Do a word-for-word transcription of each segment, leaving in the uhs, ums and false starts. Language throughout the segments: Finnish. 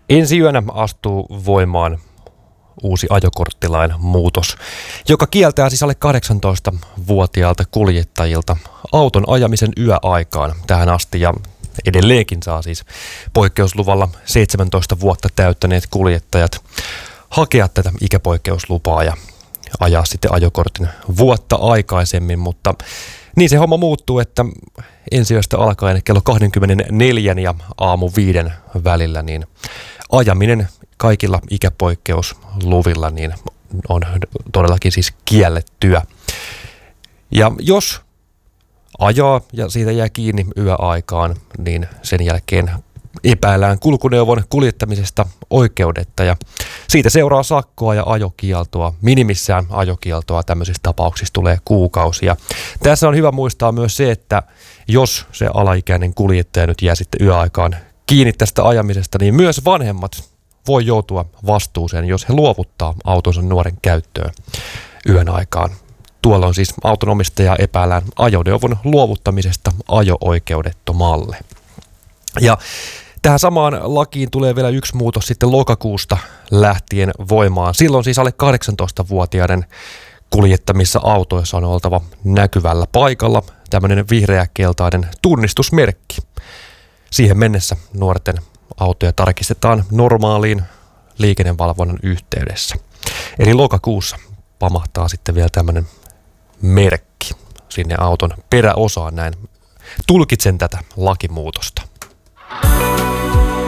Ensi yönä astuu voimaan uusi ajokorttilain muutos, joka kieltää siis alle kahdeksantoistavuotiaalta kuljettajilta auton ajamisen yöaikaan tähän asti ja edelleenkin saa siis poikkeusluvalla seitsemäntoista vuotta täyttäneet kuljettajat hakea tätä ikäpoikkeuslupaa ja ajaa sitten ajokortin vuotta aikaisemmin, mutta niin se homma muuttuu, että ensi yöstä alkaen kello kaksikymmentäneljä ja aamu viiden välillä niin ajaminen kaikilla ikäpoikkeusluvilla niin on todellakin siis kiellettyä. Ja jos ajaa ja siitä jää kiinni yöaikaan, niin sen jälkeen epäillään kulkuneuvon kuljettamisesta oikeudetta ja siitä seuraa sakkoa ja ajokieltoa. Minimissään ajokieltoa tämmöisissä tapauksissa tulee kuukausia. Tässä on hyvä muistaa myös se, että jos se alaikäinen kuljettaja nyt jää sitten yöaikaan kiinni tästä ajamisesta, niin myös vanhemmat voi joutua vastuuseen, jos he luovuttaa autonsa nuoren käyttöön yön aikaan. Tuolla on siis autonomistaja epäillään ajoneuvon luovuttamisesta ajo-oikeudettomalle. Ja tähän samaan lakiin tulee vielä yksi muutos sitten lokakuusta lähtien voimaan. Silloin siis alle kahdeksantoistavuotiaiden kuljettamissa autoissa on oltava näkyvällä paikalla tämmöinen vihreä-keltainen tunnistusmerkki. Siihen mennessä nuorten autoja tarkistetaan normaaliin liikennevalvonnan yhteydessä. Eli lokakuussa pamahtaa sitten vielä tämmöinen merkki sinne auton peräosaan, näin tulkitsen tätä lakimuutosta.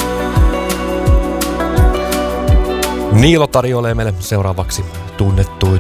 Niilo tarjoilee meille seuraavaksi tunnettuja